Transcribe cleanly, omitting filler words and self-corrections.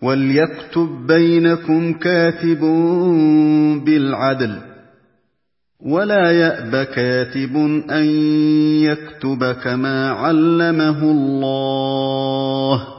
وَلْيَكْتُب بَّيْنَكُمْ كَاتِبٌ بِالْعَدْلِ ۖ وَلَا يَأْبَ كَاتِبٌ أَن يَكْتُبَ كَمَا عَلَّمَهُ اللَّهُ ۚ